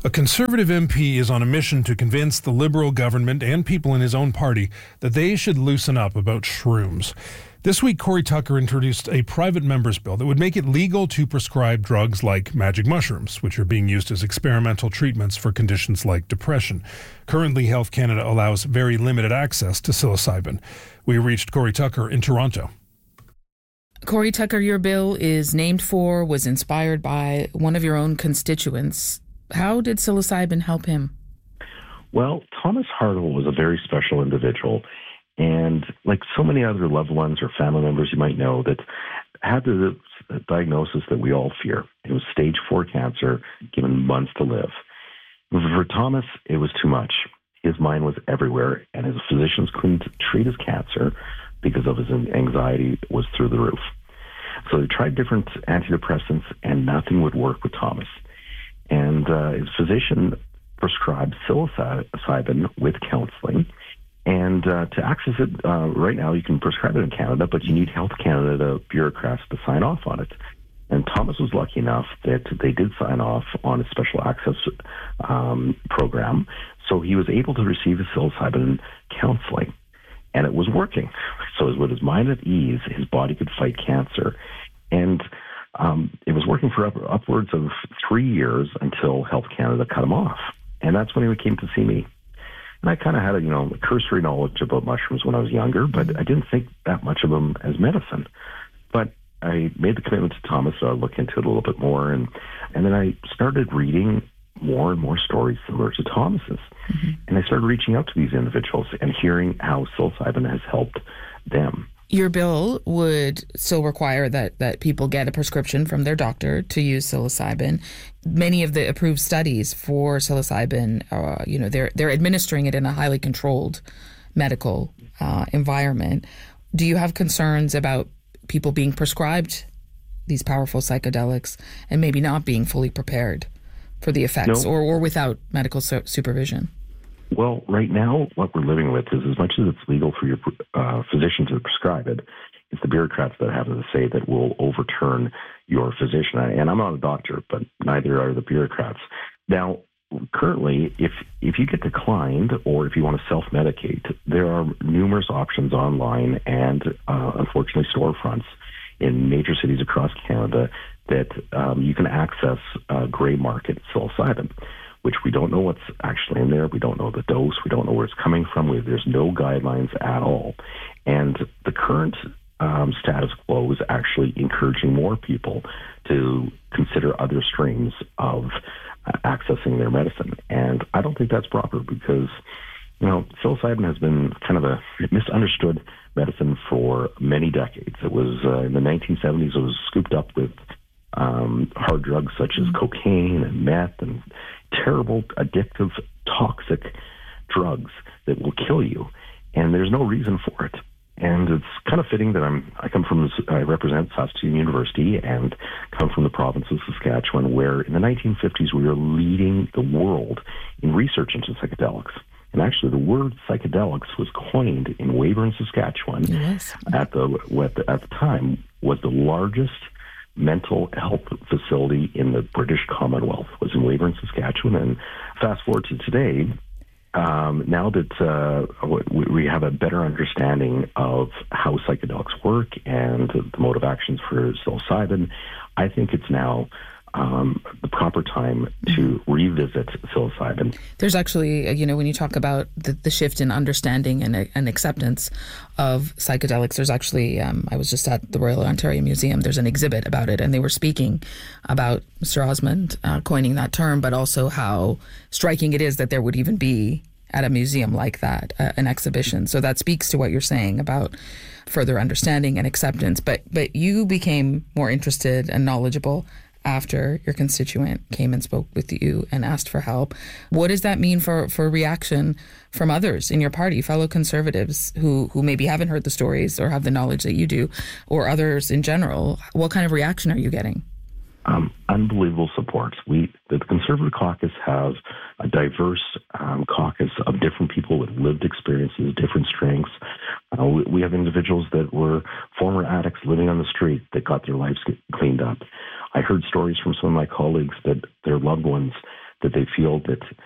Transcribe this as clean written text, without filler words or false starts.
A Conservative MP is on a mission to convince the Liberal government and people in his own party that they should loosen up about shrooms. This week, Cory Tucker introduced a private member's bill that would make it legal to prescribe drugs like magic mushrooms, which are being used as experimental treatments for conditions like depression. Currently, Health Canada allows very limited access to psilocybin. We reached Cory Tucker in Toronto. Cory Tucker, your bill was inspired by one of your own constituents. How did psilocybin help him? Well, Thomas Hartle was a very special individual. And like so many other loved ones or family members you might know that had the diagnosis that we all fear. It was stage 4 cancer, given months to live. For Thomas, it was too much. His mind was everywhere, and his physicians couldn't treat his cancer because of his anxiety was through the roof. So they tried different antidepressants, and nothing would work with Thomas. And his physician prescribed psilocybin with counseling. And to access it, right now you can prescribe it in Canada, but you need Health Canada bureaucrats to sign off on it. And Thomas was lucky enough that they did sign off on a special access program. So he was able to receive his psilocybin counseling. And it was working. So with his mind at ease, his body could fight cancer. And it was working for upwards of 3 years until Health Canada cut him off. And that's when he came to see me. And I kind of had a cursory knowledge about mushrooms when I was younger, but I didn't think that much of them as medicine. But I made the commitment to Thomas, so I'll look into it a little bit more. And then I started reading more and more stories similar to Thomas's. Mm-hmm. And I started reaching out to these individuals and hearing how psilocybin has helped them. Your bill would still require that people get a prescription from their doctor to use psilocybin. Many of the approved studies for psilocybin, they're administering it in a highly controlled medical environment. Do you have concerns about people being prescribed these powerful psychedelics and maybe not being fully prepared for the effects or without medical supervision? Well, right now, what we're living with is as much as it's legal for your physician to prescribe it, it's the bureaucrats that have the say that will overturn your physician. And I'm not a doctor, but neither are the bureaucrats. Now, currently, if you get declined or if you want to self-medicate, there are numerous options online and, unfortunately, storefronts in major cities across Canada that you can access gray market psilocybin, which we don't know what's actually in there. We don't know the dose. We don't know where it's coming from. There's no guidelines at all. And the current status quo is actually encouraging more people to consider other streams of accessing their medicine. And I don't think that's proper because, psilocybin has been kind of a misunderstood medicine for many decades. It was in the 1970s, it was scooped up with hard drugs such as cocaine and meth and terrible, addictive, toxic drugs that will kill you. And there's no reason for it. And it's kind of fitting that I represent Saskatoon University and come from the province of Saskatchewan, where in the 1950s we were leading the world in research into psychedelics. And actually the word psychedelics was coined in Weyburn, Saskatchewan. Yes. At the time was the largest mental health facility in the British Commonwealth, was in Weyburn, Saskatchewan. And fast forward to today, now that we have a better understanding of how psychedelics work and the mode of actions for psilocybin, I think it's now the proper time to revisit psilocybin. There's actually, when you talk about the shift in understanding and acceptance of psychedelics, there's actually, I was just at the Royal Ontario Museum, there's an exhibit about it, and they were speaking about Mr. Osmond coining that term, but also how striking it is that there would even be at a museum like that, an exhibition. So that speaks to what you're saying about further understanding and acceptance. But you became more interested and knowledgeable after your constituent came and spoke with you and asked for help. What does that mean for reaction from others in your party, fellow Conservatives who maybe haven't heard the stories or have the knowledge that you do, or others in general? What kind of reaction are you getting? Unbelievable support. The Conservative caucus have a diverse caucus of different people with lived experiences, different strengths. We have individuals that were former addicts living on the street that got their lives cleaned up. I heard stories from some of my colleagues that their loved ones that they feel that